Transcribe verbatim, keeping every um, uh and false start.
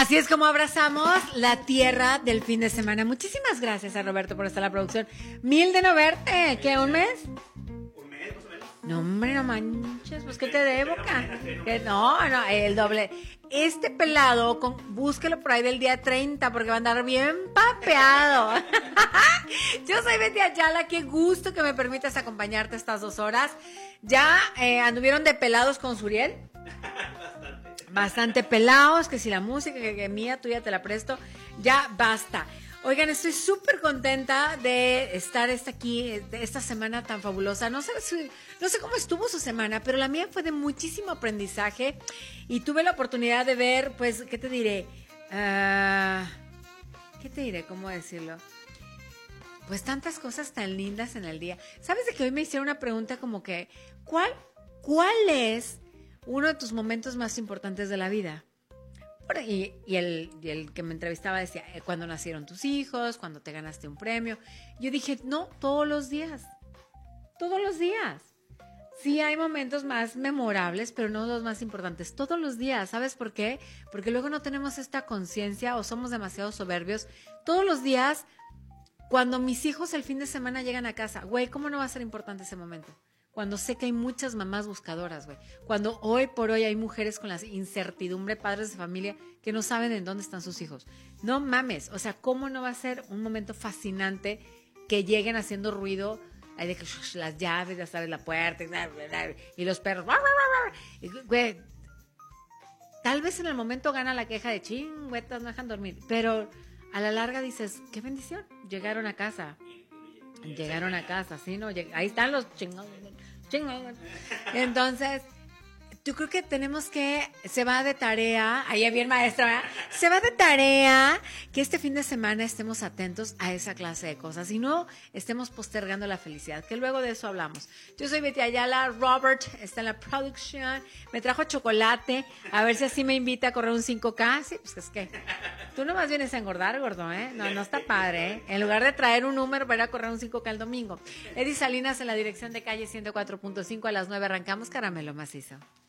Así es como abrazamos la tierra del fin de semana. Muchísimas gracias a Roberto por estar en la producción. Mil de no verte. ¿Qué, un mes? Un mes, más o menos. No, hombre, no manches. Pues, ¿qué te debo, ca? Que no, no, el doble. Este pelado, con, búsquelo por ahí del día treinta, porque va a andar bien papeado. Yo soy Betty Ayala. Qué gusto que me permitas acompañarte estas dos horas. ¿Ya eh, anduvieron de pelados con Suriel? Bastante pelados, que si la música, que, que mía, tuya te la presto, ya basta. Oigan, estoy súper contenta de estar esta aquí, de esta semana tan fabulosa. No sé, si, no sé cómo estuvo su semana, pero la mía fue de muchísimo aprendizaje y tuve la oportunidad de ver, pues, ¿qué te diré? Uh, ¿Qué te diré? ¿Cómo decirlo? Pues tantas cosas tan lindas en el día. ¿Sabes de que hoy me hicieron una pregunta como que, ¿cuál, cuál es uno de tus momentos más importantes de la vida? Y, y, el, y el que me entrevistaba decía, ¿cuándo nacieron tus hijos? ¿Cuándo te ganaste un premio? Yo dije, no, todos los días. Todos los días. Sí hay momentos más memorables, pero no los más importantes. Todos los días. ¿Sabes por qué? Porque luego no tenemos esta conciencia o somos demasiado soberbios. Todos los días, cuando mis hijos el fin de semana llegan a casa, güey, ¿cómo no va a ser importante ese momento? Cuando sé que hay muchas mamás buscadoras, güey. Cuando hoy por hoy hay mujeres con la incertidumbre, padres de familia, que no saben en dónde están sus hijos. No mames, o sea, ¿cómo no va a ser un momento fascinante que lleguen haciendo ruido? Hay de que shush, las llaves, ya sabes, la puerta, y los perros. Y, güey, tal vez en el momento gana la queja de chingüetas, no dejan dormir. Pero a la larga dices, qué bendición, llegaron a casa. Llegaron a casa, ¿sí? ¿No? Ahí están los chingones. Chingón. Entonces, yo creo que tenemos que, se va de tarea, ahí es bien maestra, ¿verdad? Se va de tarea que este fin de semana estemos atentos a esa clase de cosas y no estemos postergando la felicidad, que luego de eso hablamos. Yo soy Betty Ayala, Robert está en la producción, me trajo chocolate, a ver si así me invita a correr un cinco K, sí, pues es que tú nomás vienes a engordar, gordo, ¿eh? No, no está padre, ¿eh? En lugar de traer un número para ir a correr un cinco K el domingo. Eddie Salinas en la dirección de calle ciento cuatro punto cinco, a las nueve arrancamos Caramelo Macizo.